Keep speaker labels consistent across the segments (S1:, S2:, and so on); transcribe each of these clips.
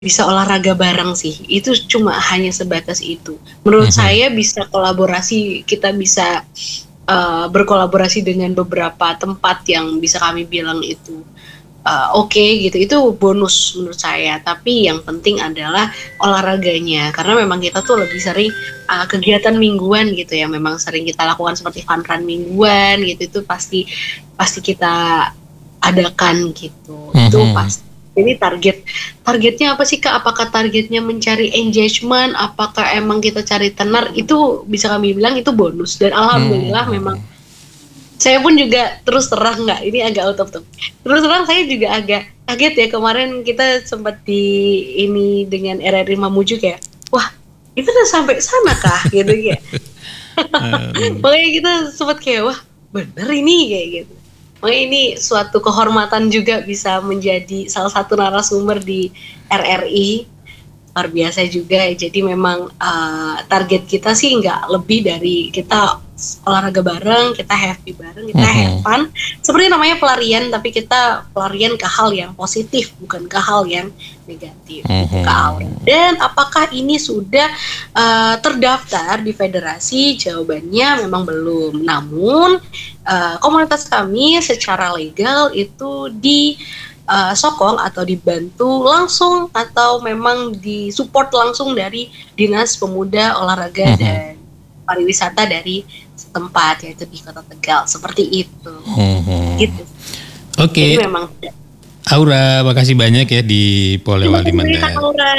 S1: bisa olahraga bareng sih. Itu cuma hanya sebatas itu. Menurut saya bisa kolaborasi, kita bisa berkolaborasi dengan beberapa tempat yang bisa kami bilang itu oke gitu. Itu bonus menurut saya. Tapi yang penting adalah olahraganya, karena memang kita tuh lebih sering kegiatan mingguan gitu ya. Memang sering kita lakukan seperti fun run mingguan gitu. Itu pasti kita adakan gitu. Itu pasti. Jadi targetnya apa sih Kak? Apakah targetnya mencari engagement? Apakah emang kita cari tenar? Itu bisa kami bilang itu bonus. Dan alhamdulillah memang saya pun juga terus terang nggak, ini agak out of topic. Terus terang saya juga agak kaget ya, kemarin kita sempat di ini dengan RRI Mamuju kayak, wah itu udah sampai sana kah gitu ya. Makanya kita sempat kayak, wah bener ini kayak gitu. Makanya ini suatu kehormatan juga bisa menjadi salah satu narasumber di RRI, luar biasa juga. Jadi memang target kita sih nggak lebih dari kita olahraga bareng, kita happy bareng, kita have fun. Seperti namanya pelarian, tapi kita pelarian ke hal yang positif, bukan ke hal yang negatif. Dan apakah ini sudah terdaftar di federasi? Jawabannya memang belum. Namun komunitas kami secara legal itu sokong atau dibantu langsung atau memang disupport langsung dari Dinas Pemuda, Olahraga dan Pariwisata dari setempat, yaitu di Kota Tegal, seperti itu. Gitu.
S2: Oke.
S1: Jadi memang
S2: Aura, makasih banyak ya di Polewali Mandar.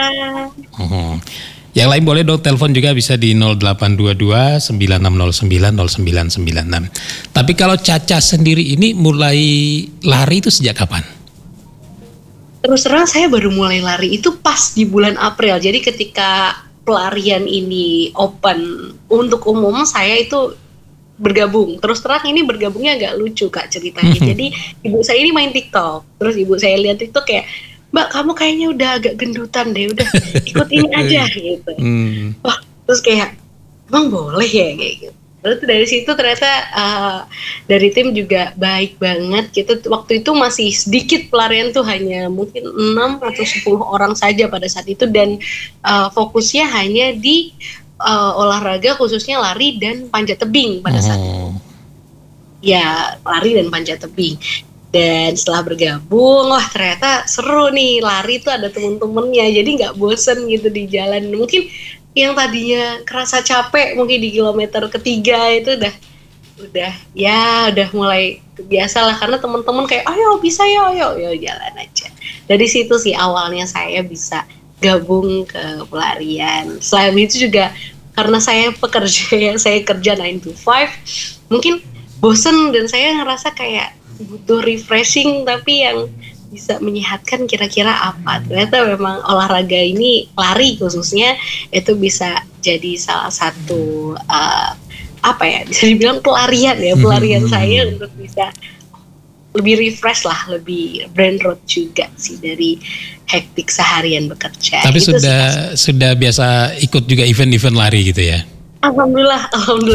S2: Yang lain boleh dong telepon juga, bisa di 0822 9609 0996. Tapi kalau Caca sendiri ini mulai lari itu sejak kapan?
S1: Terus terang saya baru mulai lari itu pas di bulan April. Jadi ketika pelarian ini open untuk umum, saya itu bergabung. Terus terang ini bergabungnya agak lucu Kak ceritanya. Jadi ibu saya ini main TikTok. Terus ibu saya lihat TikTok kayak, Mbak kamu kayaknya udah agak gendutan deh, udah ikut ini aja gitu. Wah terus kayak, emang boleh ya kayak gitu. Terus dari situ ternyata dari tim juga baik banget. Kita waktu itu masih sedikit pelarian tuh, hanya mungkin 6 atau 10 orang saja pada saat itu. Dan fokusnya hanya di olahraga, khususnya lari dan panjat tebing pada saat itu. Ya lari dan panjat tebing. Dan setelah bergabung, wah ternyata seru nih, lari tuh ada temen-temennya. Jadi gak bosen gitu di jalan. Mungkin yang tadinya kerasa capek mungkin di kilometer ketiga itu udah mulai biasa lah, karena teman-teman kayak ayo bisa ya, ayo jalan aja. Dari situ sih awalnya saya bisa gabung ke pelarian. Selain itu juga karena saya pekerja, saya kerja 9 to 5, mungkin bosen dan saya ngerasa kayak butuh refreshing tapi yang bisa menyehatkan, kira-kira apa. Ternyata memang olahraga ini, lari khususnya, itu bisa jadi salah satu bisa dibilang pelarian saya untuk bisa lebih refresh lah, lebih brain rot juga sih dari hektik seharian bekerja.
S2: Tapi itu sudah biasa ikut juga event-event lari gitu ya?
S1: Alhamdulillah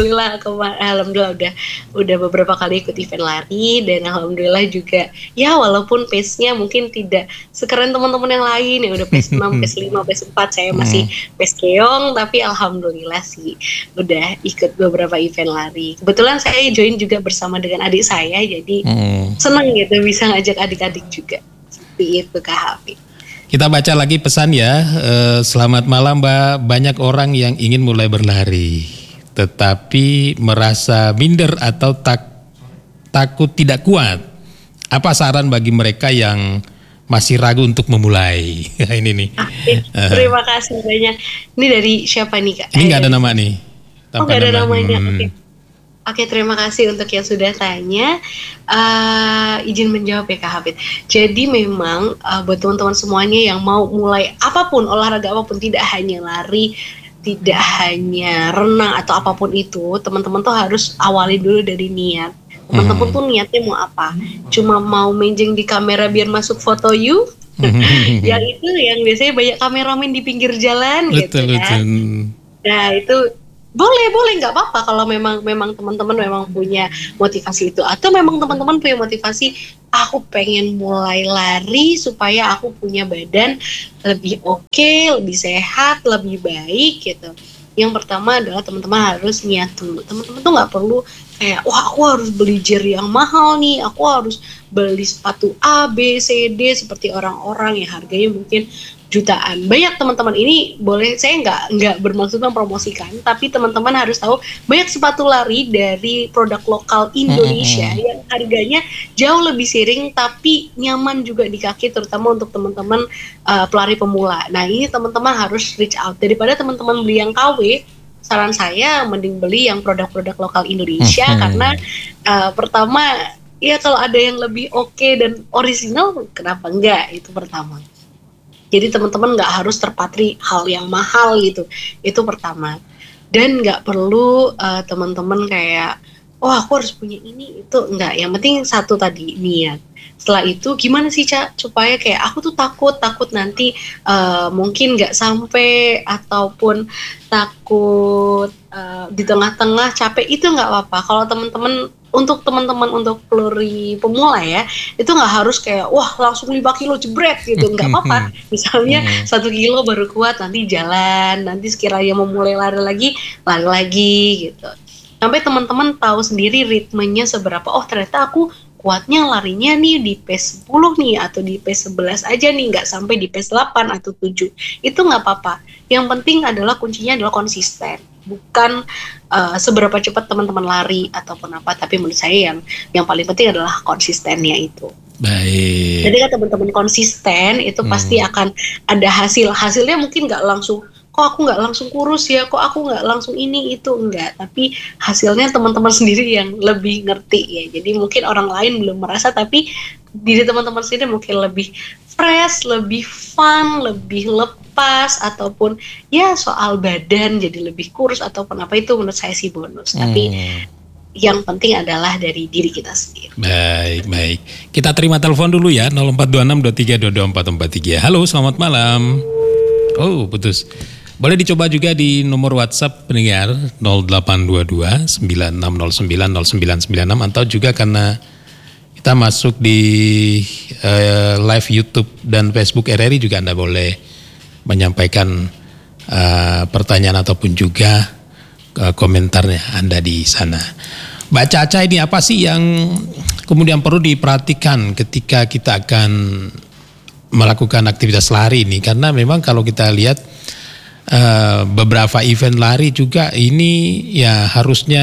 S1: udah beberapa kali ikut event lari, dan alhamdulillah juga ya walaupun pace-nya mungkin tidak sekeren teman-teman yang lain yang udah pace 6, pace 5, pace 4, saya masih pace keong, tapi alhamdulillah sih udah ikut beberapa event lari. Kebetulan saya join juga bersama dengan adik saya, jadi seneng gitu bisa ngajak adik-adik juga. Seperti itu Kak Hafid.
S2: Kita baca lagi pesan ya. Selamat malam Mbak. Banyak orang yang ingin mulai berlari, tetapi merasa minder atau takut tidak kuat. Apa saran bagi mereka yang masih ragu untuk memulai? Ini nih.
S1: Terima kasih banyak. Ini dari siapa nih Kak?
S2: Ini nggak ada nama nih.
S1: Nggak ada namanya. Oke, terima kasih untuk yang sudah tanya. Izin menjawab ya Kak Hafid. Jadi memang buat teman-teman semuanya yang mau mulai apapun, olahraga apapun, tidak hanya lari, tidak hanya renang atau apapun itu, teman-teman tuh harus awali dulu dari niat. Teman-teman tuh niatnya mau apa? Cuma mau menjeng di kamera biar masuk foto you? Yang itu yang biasanya banyak kameramen di pinggir jalan gitu kan. Nah itu boleh nggak apa-apa kalau memang teman-teman memang punya motivasi itu, atau memang teman-teman punya motivasi aku pengen mulai lari supaya aku punya badan lebih oke, lebih sehat, lebih baik gitu. Yang pertama adalah teman-teman harus niat dulu. Teman-teman tuh nggak perlu kayak, wah aku harus beli gear yang mahal nih, aku harus beli sepatu A, B, C, D seperti orang-orang yang harganya mungkin jutaan. Banyak teman-teman ini boleh, saya nggak bermaksud mempromosikan, tapi teman-teman harus tahu banyak sepatu lari dari produk lokal Indonesia yang harganya jauh lebih siring tapi nyaman juga di kaki, terutama untuk teman-teman pelari pemula. Nah ini teman-teman harus reach out, daripada teman-teman beli yang KW. Saran saya mending beli yang produk-produk lokal Indonesia karena pertama ya kalau ada yang lebih oke dan orisinal kenapa enggak, itu pertama. Jadi teman-teman nggak harus terpatri hal yang mahal gitu, itu pertama. Dan nggak perlu teman-teman kayak, oh aku harus punya ini, itu enggak. Yang penting satu tadi, niat. Setelah itu gimana sih Ca, supaya kayak aku tuh takut nanti mungkin nggak sampai, ataupun takut di tengah-tengah capek, itu nggak apa-apa. Kalau teman-teman, untuk teman-teman untuk pelari pemula ya, itu nggak harus kayak wah langsung 5 kilo jebret gitu, nggak apa-apa. Misalnya 1 kilo baru kuat, nanti jalan, nanti sekiranya mau mulai lari lagi gitu. Sampai teman-teman tahu sendiri ritmenya seberapa, oh ternyata aku kuatnya larinya nih di pace 10 nih, atau di pace 11 aja nih, nggak sampai di pace 8 atau 7. Itu nggak apa-apa. Yang penting adalah kuncinya adalah konsisten. Bukan seberapa cepat teman-teman lari ataupun apa, tapi menurut saya yang paling penting adalah konsistennya itu.
S2: Baik.
S1: Jadi kan teman-teman konsisten itu pasti akan ada hasilnya, mungkin nggak langsung, kok aku nggak langsung kurus ya, kok aku nggak langsung ini itu, enggak, tapi hasilnya teman-teman sendiri yang lebih ngerti ya. Jadi mungkin orang lain belum merasa, tapi diri teman-teman sendiri mungkin lebih fresh, lebih fun, lebih lepas, ataupun ya soal badan jadi lebih kurus ataupun apa, itu menurut saya sih bonus. Tapi yang penting adalah dari diri kita sendiri.
S2: Baik. Kita terima telepon dulu ya, 042623224443. Halo, selamat malam. Oh, putus. Boleh dicoba juga di nomor WhatsApp pendengar 0822 9609 0996, atau juga karena kita masuk di live YouTube dan Facebook RRI juga Anda boleh menyampaikan pertanyaan ataupun juga komentarnya Anda di sana. Mbak Caca, ini apa sih yang kemudian perlu diperhatikan ketika kita akan melakukan aktivitas lari ini? Karena memang kalau kita lihat beberapa event lari juga ini ya harusnya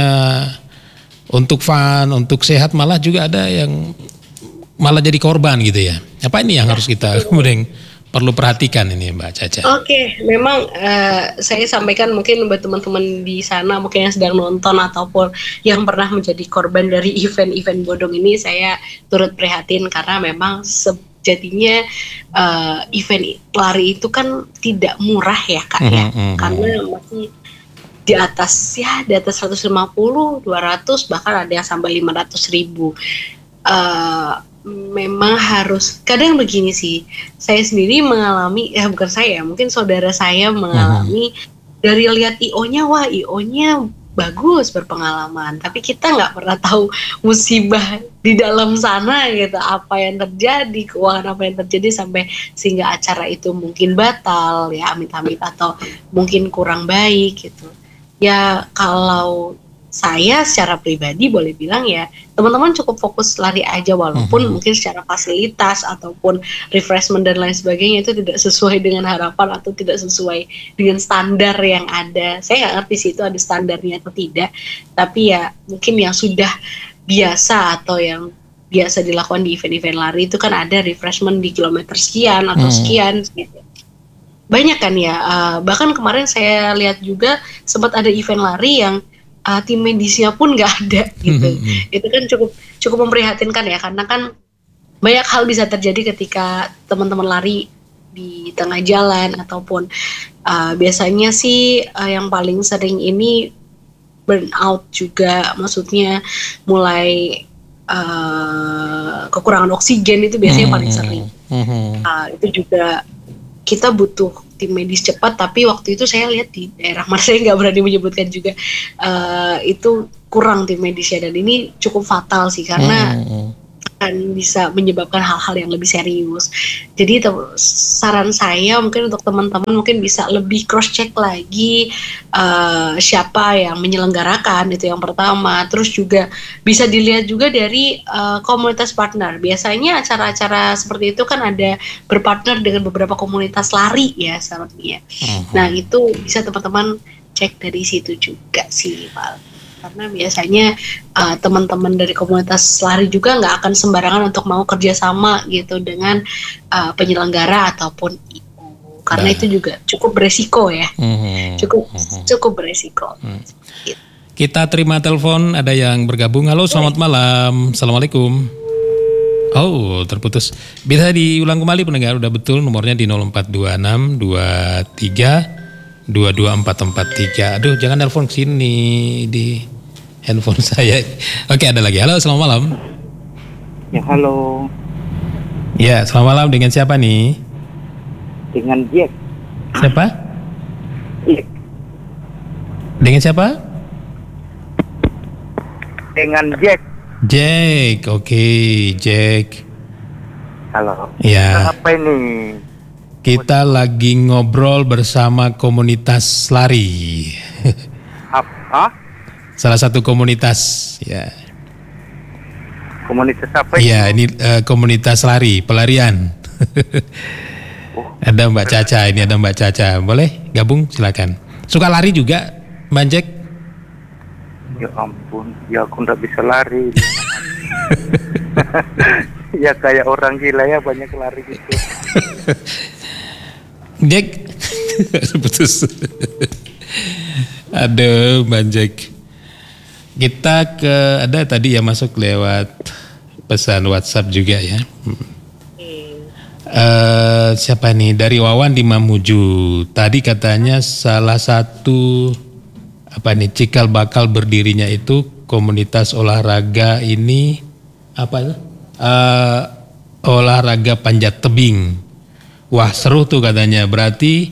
S2: untuk fun, untuk sehat, malah juga ada yang malah jadi korban gitu ya. Apa ini yang harus kita kemudian perlu perhatikan ini Mbak Caca?
S1: Oke, memang saya sampaikan mungkin buat teman-teman di sana mungkin yang sedang nonton ataupun yang pernah menjadi korban dari event-event bodong ini, saya turut prihatin karena memang jadinya event lari itu kan tidak murah ya Kak ya, karena masih di atas 150, 200, bahkan ada yang sampai 500 ribu. Memang harus, kadang begini sih, saya sendiri mengalami, bukan saya, mungkin saudara saya mengalami, dari lihat IO-nya, wah IO-nya bagus, berpengalaman, tapi kita nggak pernah tahu musibah di dalam sana gitu, apa yang terjadi, keuangan apa yang terjadi sampai sehingga acara itu mungkin batal ya, amit-amit, atau mungkin kurang baik gitu. Ya kalau saya secara pribadi boleh bilang ya, teman-teman cukup fokus lari aja, walaupun mungkin secara fasilitas ataupun refreshment dan lain sebagainya itu tidak sesuai dengan harapan atau tidak sesuai dengan standar yang ada. Saya nggak ngerti sih itu ada standarnya atau tidak, tapi ya mungkin yang sudah biasa atau yang biasa dilakukan di event-event lari itu kan ada refreshment di kilometer sekian atau sekian gitu. Banyak kan ya, bahkan kemarin saya lihat juga sempat ada event lari yang tim medisnya pun nggak ada gitu. Itu kan cukup memprihatinkan ya, karena kan banyak hal bisa terjadi ketika teman-teman lari di tengah jalan, ataupun biasanya sih yang paling sering ini burnout juga, maksudnya mulai kekurangan oksigen, itu biasanya paling sering. Itu juga kita butuh tim medis cepat, tapi waktu itu saya lihat di daerah mana, saya nggak berani menyebutkan juga, itu kurang tim medisnya, dan ini cukup fatal sih, karena akan bisa menyebabkan hal-hal yang lebih serius. Jadi saran saya mungkin untuk teman-teman mungkin bisa lebih cross check lagi siapa yang menyelenggarakan, itu yang pertama. Terus juga bisa dilihat juga dari komunitas partner. Biasanya acara-acara seperti itu kan ada berpartner dengan beberapa komunitas lari ya sebenarnya. Nah itu bisa teman-teman cek dari situ juga sih Pak. Karena biasanya teman-teman dari komunitas lari juga nggak akan sembarangan untuk mau kerjasama gitu dengan penyelenggara ataupun IO, karena itu juga cukup beresiko ya, cukup beresiko. Gitu.
S2: Kita terima telepon, ada yang bergabung. Halo, selamat malam, assalamualaikum. Oh, terputus. Bisa diulang kembali pendengar, udah betul nomornya di 0426 23 22443. Aduh, jangan telepon sini di handphone saya. Oke, ada lagi. Halo, selamat malam.
S3: Ya, halo.
S2: Ya, selamat malam. Dengan siapa nih?
S3: Dengan Jack.
S2: Siapa?
S3: Jack.
S2: Dengan siapa?
S3: Dengan Jack.
S2: Jack, oke, Jack.
S3: Halo.
S2: Ya.
S3: Apa ini?
S2: Kita lagi ngobrol bersama komunitas lari.
S3: Apa?
S2: Salah satu komunitas, ya.
S3: Komunitas apa ini?
S2: Iya, ini komunitas lari, pelarian. Ada Mbak Caca, ini ada Mbak Caca. Boleh gabung? Silakan. Suka lari juga, Mbak Jack?
S3: Ya ampun, ya aku nggak bisa lari. Ya kayak orang gila ya, banyak lari gitu.
S2: Jack, putus. Aduh, Mbak Jack. Kita ada tadi ya masuk lewat pesan WhatsApp juga ya. Siapa nih? Dari Wawan di Mamuju. Tadi katanya salah satu cikal bakal berdirinya itu komunitas olahraga ini apa? Olahraga panjat tebing. Wah, seru tuh katanya. Berarti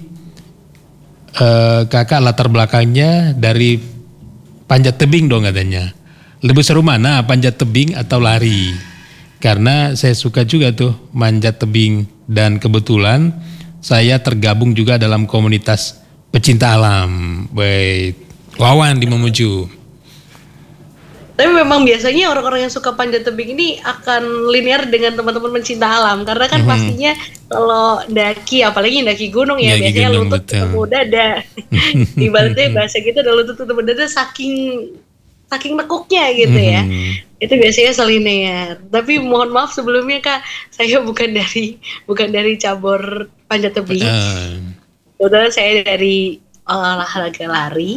S2: kakak latar belakangnya dari panjat tebing dong katanya. Lebih seru mana, panjat tebing atau lari? Karena saya suka juga tuh manjat tebing, dan kebetulan saya tergabung juga dalam komunitas pecinta alam. Baik, Wawan di Mamuju.
S1: Tapi memang biasanya orang-orang yang suka panjat tebing ini akan linear dengan teman-teman pencinta alam, karena kan pastinya kalau daki, apalagi daki gunung ya,
S2: Daki
S1: biasanya
S2: gunung,
S1: lutut ketemu dada. Ibaratnya bahasa gitu, ada lutut ketemu dada saking nekuknya gitu ya. Itu biasanya selinear. Tapi mohon maaf sebelumnya Kak, saya bukan dari cabur panjat tebing. Kebetulan saya dari olahraga lari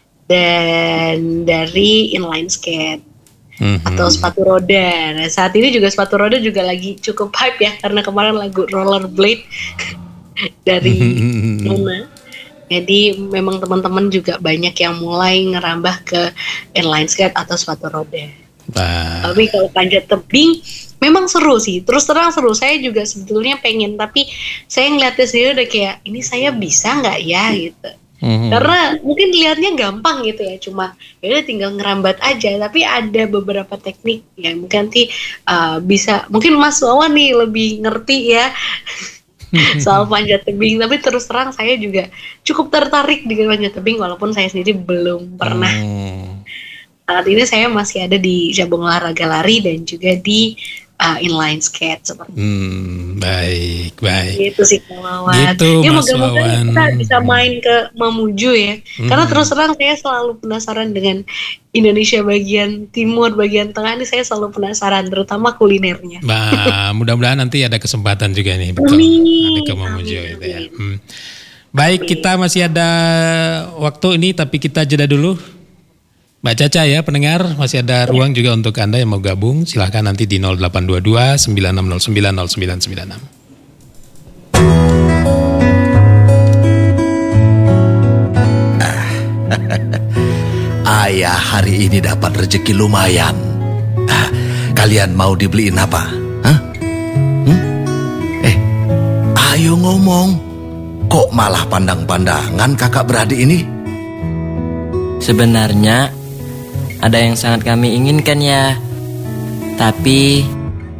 S1: dan dari inline skate atau sepatu roda. Nah, saat ini juga sepatu roda juga lagi cukup hype ya, karena kemarin lagu Rollerblade dari Luna. Jadi memang teman-teman juga banyak yang mulai ngerambah ke inline skate atau sepatu roda. Tapi kalau panjat tebing memang seru sih, terus terang seru. Saya juga sebetulnya pengen, tapi saya ngeliatnya sendiri udah kayak, ini saya bisa nggak ya gitu. Karena mungkin lihatnya gampang gitu ya, cuma ya tinggal ngerambat aja. Tapi ada beberapa teknik yang mungkin nanti bisa, mungkin Mas Wawan nih lebih ngerti ya soal panjat tebing. Tapi terus terang saya juga cukup tertarik dengan panjat tebing, walaupun saya sendiri belum pernah. Saat ini saya masih ada di cabang olahraga lari dan juga di inline skate seperti
S2: baik.
S1: Gitu sih Wawan.
S2: Gitu,
S1: Ya
S2: Mas
S1: moga-moga
S2: Wawan.
S1: kita bisa main ke Mamuju ya. Karena terus terang saya selalu penasaran dengan Indonesia bagian timur, bagian tengah ini saya selalu penasaran, terutama kulinernya.
S2: Nah, mudah-mudahan nanti ada kesempatan juga nih, betul. Ada ke Mamuju gitu ya. Baik, kita masih ada waktu ini, tapi kita jeda dulu. Mbak Caca ya, pendengar, masih ada ruang juga untuk Anda yang mau gabung. Silahkan nanti di 0822 9609 0996.
S4: Ayah hari ini dapat rezeki lumayan. Kalian mau dibeliin apa? Ayo ngomong. Kok malah pandang-pandangan kakak beradik ini?
S5: Sebenarnya ada yang sangat kami inginkan ya. Tapi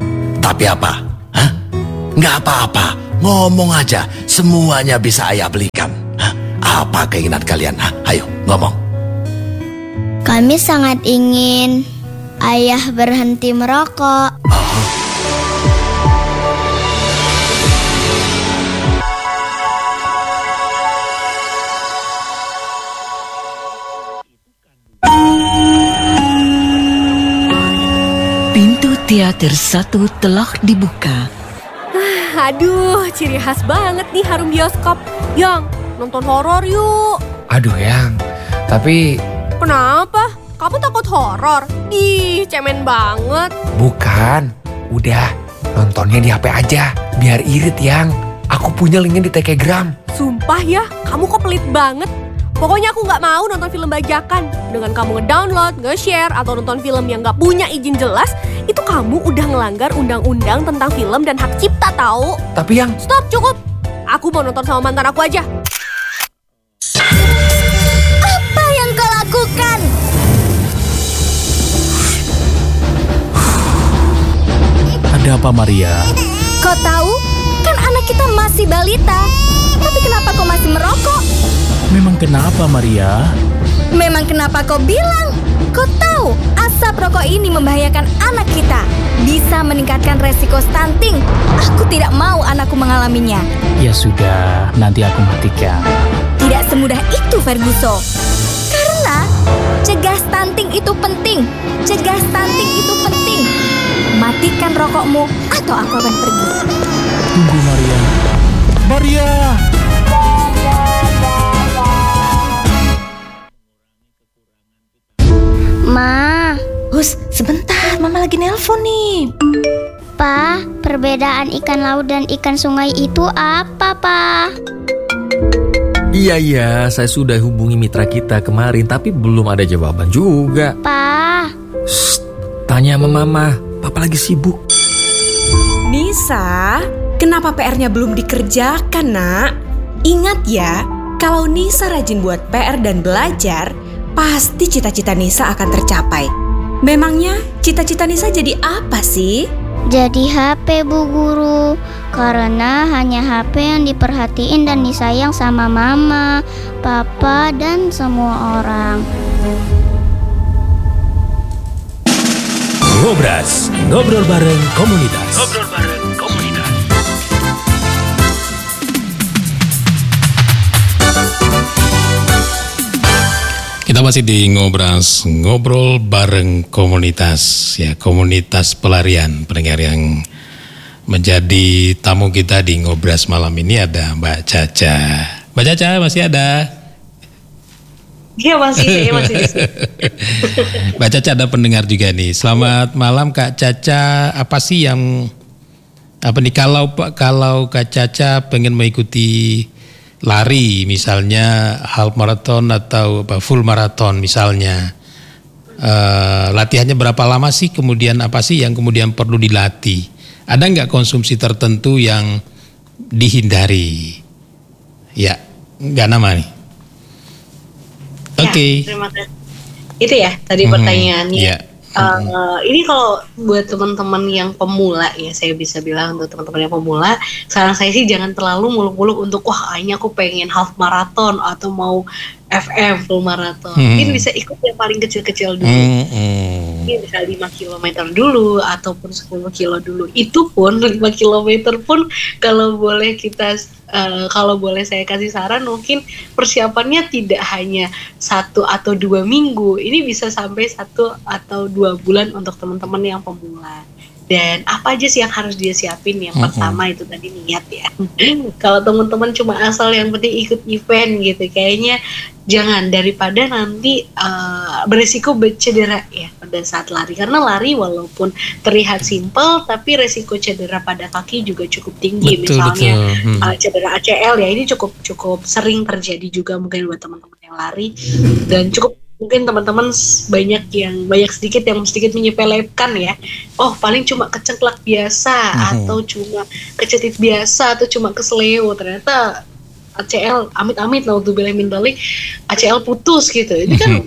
S4: Tapi apa? Hah? Nggak apa-apa. Ngomong aja. Semuanya bisa ayah belikan. Hah? Apa keinginan kalian? Hah? Ayo, ngomong.
S5: Kami sangat ingin ayah berhenti merokok.
S6: Pintu teater 1 telah dibuka.
S7: Aduh, ciri khas banget nih harum bioskop. Yang, nonton horor yuk.
S8: Aduh Yang, tapi
S7: Kenapa? Kamu takut horor? Ih, cemen banget.
S8: bukan. Udah, nontonnya di HP aja. Biar irit Yang. Aku punya linknya di Telegram.
S7: Sumpah ya, kamu kok pelit banget. Pokoknya aku nggak mau nonton film bajakan. Dengan kamu ngedownload, nge-share, atau nonton film yang nggak punya izin jelas, itu kamu udah ngelanggar undang-undang tentang film dan hak cipta tahu.
S8: Tapi Yang,
S7: Stop, cukup. Aku mau nonton sama mantan aku aja.
S5: Apa yang kau lakukan?
S9: Ada apa Maria?
S5: Kau tahu, kan anak kita masih balita. Tapi kenapa kau masih merokok?
S9: Memang kenapa Maria?
S5: Memang kenapa kau bilang? Kau tahu, asap rokok ini membahayakan anak kita. Bisa meningkatkan resiko stunting. Aku tidak mau anakku mengalaminya.
S9: Ya sudah, nanti aku matikan.
S5: Tidak semudah itu, Ferguson. Karena cegah stunting itu penting. Cegah stunting itu penting. Matikan rokokmu atau aku akan pergi.
S9: Tunggu Maria. Maria!
S5: Ma,
S6: Hus, sebentar, Mama lagi nelpon nih.
S5: Pa, perbedaan ikan laut dan ikan sungai itu apa, Pa?
S10: Iya, saya sudah hubungi mitra kita kemarin, tapi belum ada jawaban juga.
S5: Pa,
S10: Shh, tanya sama Mama, Papa lagi sibuk.
S11: Nisa, kenapa PR-nya belum dikerjakan, Nak? Ingat ya, kalau Nisa rajin buat PR dan belajar, pasti cita-cita Nisa akan tercapai. Memangnya cita-cita Nisa jadi apa sih?
S5: jadi HP Bu Guru. Karena hanya HP yang diperhatiin dan disayang sama Mama, Papa, dan semua orang.
S9: Ngobras, ngobrol bareng komunitas.
S2: Kita masih di Ngobras, ngobrol bareng komunitas, ya komunitas pelarian. Pendengar yang menjadi tamu kita di Ngobras malam ini ada Mbak Caca. Mbak Caca masih ada?
S1: Iya masih di sini.
S2: Mbak Caca ada pendengar juga nih. Selamat malam Kak Caca. Apa sih yang kalau Kak Caca pengen mengikuti lari misalnya half marathon atau full marathon misalnya, latihannya berapa lama sih, kemudian apa sih yang kemudian perlu dilatih, ada nggak konsumsi tertentu yang dihindari? Ya, nggak nama nih. Oke.
S1: Terima kasih. Itu ya tadi pertanyaannya.
S2: Ya.
S1: Ini kalau buat teman-teman yang pemula ya, saya bisa bilang untuk teman-teman yang pemula, saran saya sih jangan terlalu muluk-muluk untuk wah kayaknya aku pengen half marathon atau mau FM full marathon. Mungkin bisa ikut yang paling kecil-kecil dulu. Mungkin bisa 5 km dulu ataupun 10 kilo dulu. Itu pun 5 km pun kalau boleh kalau boleh saya kasih saran, mungkin persiapannya tidak hanya 1 atau 2 minggu. Ini bisa sampai 1 atau 2 bulan untuk teman-teman yang pemula. Dan apa aja sih yang harus dia siapin? Yang pertama itu tadi niat ya. Kalau teman-teman cuma asal yang penting ikut event gitu, kayaknya jangan, daripada nanti beresiko cedera ya pada saat lari. Karena lari walaupun terlihat simpel, tapi resiko cedera pada kaki juga cukup tinggi. Misalnya cedera ACL ya, ini cukup sering terjadi juga mungkin buat teman-teman yang lari, dan mungkin teman-teman banyak sedikit menyepelekan ya. Oh paling cuma kecengklak biasa, atau cuma kecetit biasa, atau cuma kesleo. Ternyata ACL amit-amit naudzubillah min dzalik, ACL putus gitu. Ini kan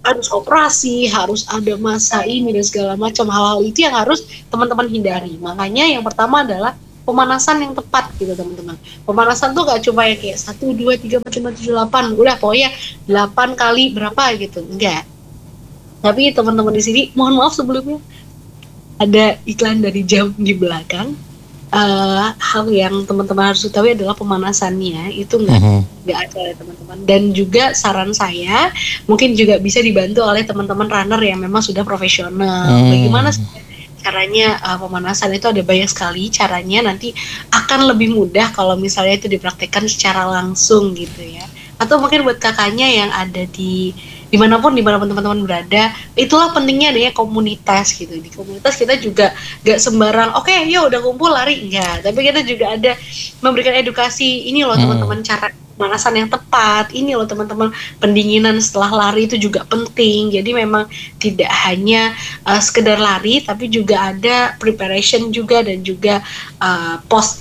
S1: harus operasi, harus ada masa ini dan segala macam. Hal-hal itu yang harus teman-teman hindari. Makanya yang pertama adalah pemanasan yang tepat gitu teman-teman. Pemanasan tuh gak cuma yang kayak 1, 2, 3, 4, 5, 7, 8 udah pokoknya 8 kali berapa gitu, enggak. Tapi teman-teman di sini mohon maaf sebelumnya ada iklan dari jam di belakang. Hal yang teman-teman harus ketahui adalah pemanasannya itu nggak ada ya teman-teman. Dan juga saran saya mungkin juga bisa dibantu oleh teman-teman runner yang memang sudah profesional. Bagaimana caranya pemanasan itu ada banyak sekali caranya, nanti akan lebih mudah kalau misalnya itu dipraktekkan secara langsung gitu ya. Atau mungkin buat kakaknya yang ada dimanapun teman-teman berada, itulah pentingnya adanya komunitas gitu. Di komunitas kita juga gak sembarang oke, yuk udah kumpul lari, enggak, tapi kita juga ada memberikan edukasi, ini loh teman-teman cara pemanasan yang tepat, ini loh teman-teman pendinginan setelah lari itu juga penting. Jadi memang tidak hanya sekedar lari, tapi juga ada preparation juga dan juga post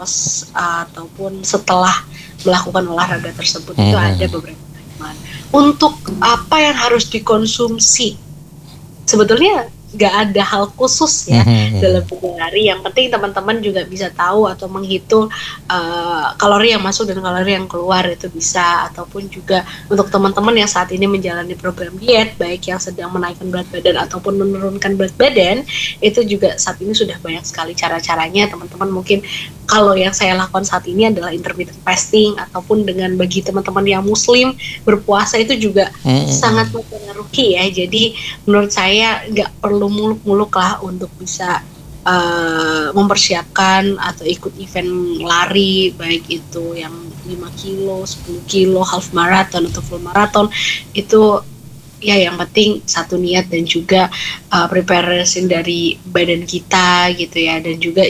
S1: ataupun setelah melakukan olahraga tersebut itu ada beberapa untuk apa yang harus dikonsumsi. Sebetulnya nggak ada hal khusus ya dalam berlari. Yang penting teman-teman juga bisa tahu atau menghitung kalori yang masuk dan kalori yang keluar itu bisa. Ataupun juga untuk teman-teman yang saat ini menjalani program diet, baik yang sedang menaikkan berat badan ataupun menurunkan berat badan, itu juga saat ini sudah banyak sekali cara-caranya. Teman-teman mungkin kalau yang saya lakukan saat ini adalah intermittent fasting, ataupun dengan bagi teman-teman yang muslim berpuasa itu juga sangat mempengaruhi ya. Jadi menurut saya nggak perlu muluk-muluk lah untuk bisa mempersiapkan atau ikut event lari, baik itu yang 5 kilo, 10 kilo, half marathon atau full marathon. Itu ya yang penting satu niat dan juga preparation dari badan kita gitu ya. Dan juga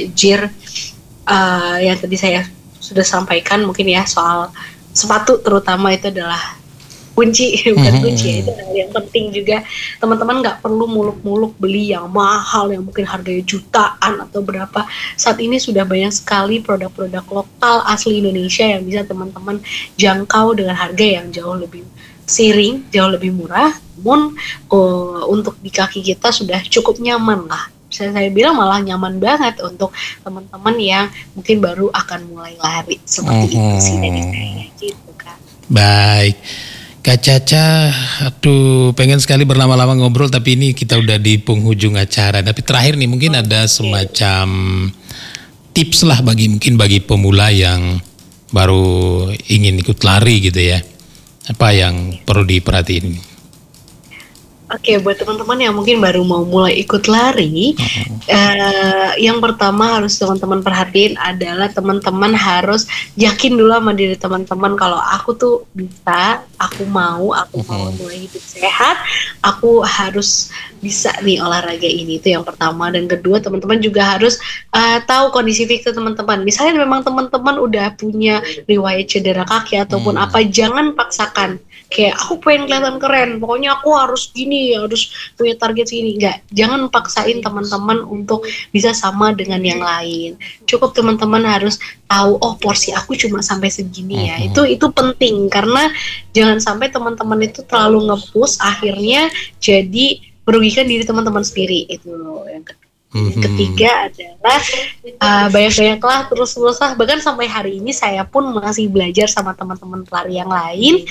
S1: yang tadi saya sudah sampaikan mungkin ya, soal sepatu terutama itu adalah kunci, bukan kunci ya, itu hal yang penting juga. Teman-teman nggak perlu muluk-muluk beli yang mahal yang mungkin harganya jutaan atau berapa. Saat ini sudah banyak sekali produk-produk lokal asli Indonesia yang bisa teman-teman jangkau dengan harga yang jauh lebih siring, jauh lebih murah, namun untuk di kaki kita sudah cukup nyaman lah. Saya bilang malah nyaman banget untuk teman-teman yang mungkin baru akan mulai lari seperti itu sih dari saya gitu kan.
S2: Baik, Kak Caca, aduh pengen sekali berlama-lama ngobrol, tapi ini kita udah di penghujung acara. Tapi terakhir nih mungkin ada semacam tips lah bagi pemula yang baru ingin ikut lari gitu ya. Apa yang perlu diperhatiin?
S1: Oke, buat teman-teman yang mungkin baru mau mulai ikut lari, yang pertama harus teman-teman perhatiin adalah teman-teman harus yakin dulu sama diri teman-teman kalau aku tuh bisa, aku mau mulai hidup sehat, aku harus bisa nih olahraga ini. Itu yang pertama. Dan kedua, teman-teman juga harus tahu kondisi fisik teman-teman. Misalnya memang teman-teman udah punya riwayat cedera kaki ataupun apa, jangan paksakan. Kayak aku pengen kelihatan keren, pokoknya aku harus gini, harus punya target segini. Enggak, jangan paksain teman-teman untuk bisa sama dengan yang lain. Cukup teman-teman harus tahu, oh porsi aku cuma sampai segini ya. Itu penting, karena jangan sampai teman-teman itu terlalu nge-push, akhirnya jadi merugikan diri teman-teman sendiri. Itu yang kedua. Yang ketiga adalah banyak-banyaklah, terus-teruslah. Bahkan sampai hari ini saya pun masih belajar sama teman-teman pelari yang lain,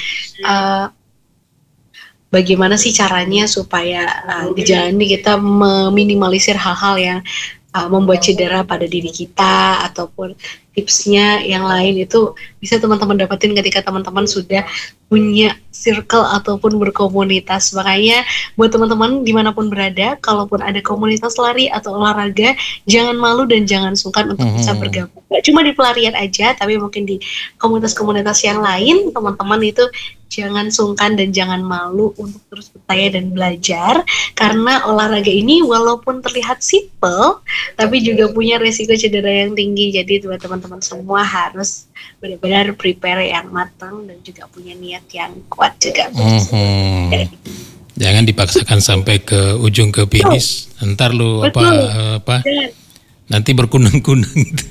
S1: bagaimana sih caranya supaya di jalan ini kita meminimalisir hal-hal yang membuat cedera pada diri kita, ataupun tipsnya yang lain itu bisa teman-teman dapetin ketika teman-teman sudah punya circle ataupun berkomunitas. Makanya buat teman-teman dimanapun berada, kalaupun ada komunitas lari atau olahraga, jangan malu dan jangan sungkan untuk bisa bergabung. Gak cuma di pelarian aja, tapi mungkin di komunitas-komunitas yang lain, teman-teman itu jangan sungkan dan jangan malu untuk terus bertanya dan belajar, karena olahraga ini walaupun terlihat simple, tapi juga punya resiko cedera yang tinggi. Jadi buat teman-teman semua harus benar-benar prepare yang matang dan juga punya niat yang kuat juga.
S2: Jangan dipaksakan sampai ke ujung ke finish. Ntar lu apa nanti berkunang-kunang gitu.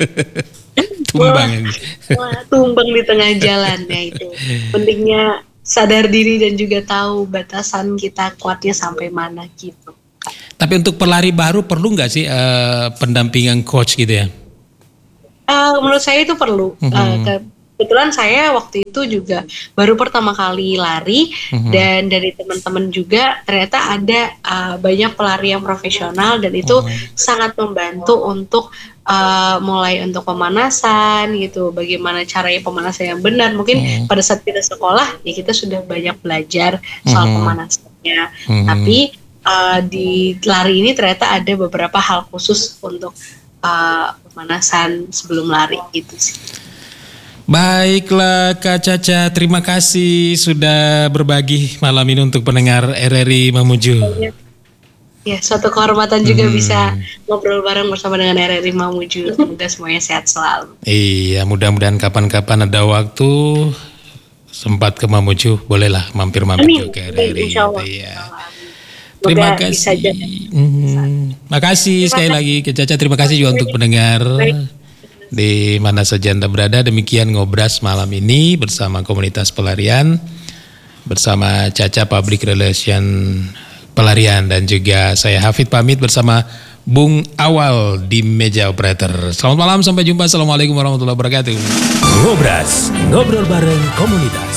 S2: Tumbang
S1: tumbang di tengah jalan ya. Itu pentingnya sadar diri dan juga tahu batasan kita kuatnya sampai mana gitu.
S2: Tapi untuk pelari baru perlu nggak sih pendampingan coach gitu ya?
S1: Menurut saya itu perlu. Kebetulan saya waktu itu juga baru pertama kali lari dan dari teman-teman juga ternyata ada banyak pelari yang profesional dan itu sangat membantu untuk mulai untuk pemanasan gitu, bagaimana caranya pemanasan yang benar. Mungkin pada saat kita sekolah ya kita sudah banyak belajar soal pemanasannya, tapi di lari ini ternyata ada beberapa hal khusus untuk pemanasan sebelum lari gitu sih.
S2: Baiklah Kak Caca, terima kasih sudah berbagi malam ini untuk pendengar RRI Mamuju.
S1: Ya, suatu kehormatan juga bisa ngobrol bareng bersama dengan RRI Mamuju. Semoga semuanya sehat selalu.
S2: Iya, mudah-mudahan kapan-kapan ada waktu sempat ke Mamuju, bolehlah mampir-mampir ke RRI. Iya. Terima kasih. Makasih sekali lagi Kak Caca, terima kasih juga untuk pendengar. Di mana saja Anda berada, demikian Ngobras malam ini bersama komunitas pelarian, bersama Caca Public Relation Pelarian, dan juga saya Hafid pamit bersama Bung Awal di meja operator. Selamat malam, sampai jumpa. Assalamualaikum warahmatullahi wabarakatuh.
S9: Ngobras, ngobrol bareng komunitas.